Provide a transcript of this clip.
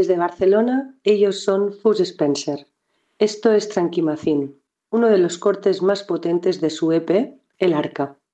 Desde Barcelona, ellos son Fus Spencer. Esto es Tranquimacín, uno de los cortes más potentes de su EP, El Arca.